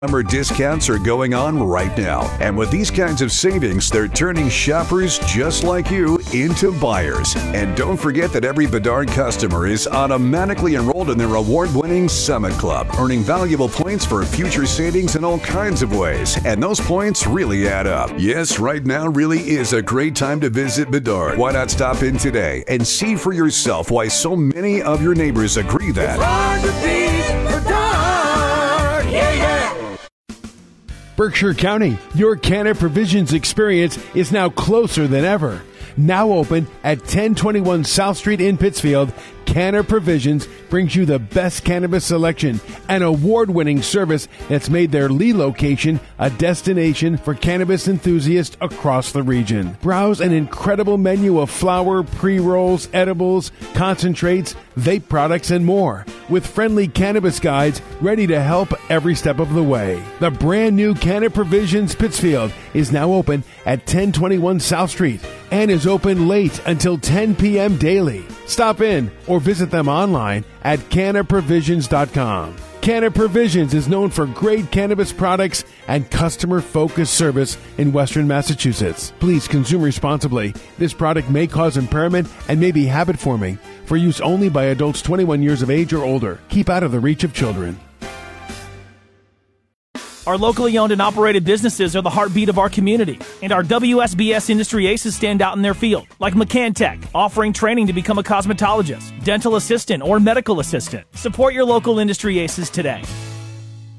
Summer discounts are going on right now. And with these kinds of savings, they're turning shoppers just like you into buyers. And don't forget that every Bedard customer is automatically enrolled in their award-winning Summit Club, earning valuable points for future savings in all kinds of ways. And those points really add up. Yes, right now really is a great time to visit Bedard. Why not stop in today and see for yourself why so many of your neighbors agree that It's hard to beat Bedard. Yeah, yeah. Berkshire County, your Canna Provisions experience is now closer than ever. Now open at 1021 South Street in Pittsfield, Canna Provisions brings you the best cannabis selection and award-winning service that's made their Lee location a destination for cannabis enthusiasts across the region. Browse an incredible menu of flower, pre-rolls, edibles, concentrates, vape products, and more, with friendly cannabis guides ready to help every step of the way. The brand new Canna Provisions Pittsfield is now open at 1021 South Street and is open late until 10 p.m. daily. Stop in or visit them online at cannaprovisions.com. Canna Provisions is known for great cannabis products and customer-focused service in Western Massachusetts. Please consume responsibly. This product may cause impairment and may be habit-forming. For use only by adults 21 years of age or older. Keep out of the reach of children. Our locally owned and operated businesses are the heartbeat of our community, and our WSBS industry aces stand out in their field, like McCanTech, offering training to become a cosmetologist, dental assistant, or medical assistant. Support your local industry aces today.